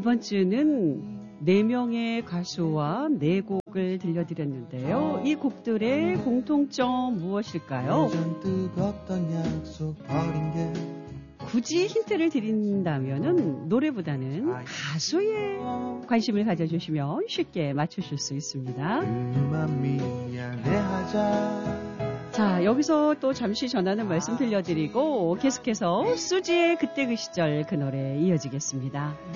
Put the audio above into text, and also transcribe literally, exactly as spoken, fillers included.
이번 주는 네 명의 가수와 네 곡을 들려드렸는데요. 이 곡들의 공통점 무엇일까요? 굳이 힌트를 드린다면은 노래보다는 가수에 관심을 가져주시면 쉽게 맞추실 수 있습니다. 자, 여기서 또 잠시 전하는 말씀 들려드리고 계속해서 수지의 그때 그 시절 그 노래 이어지겠습니다.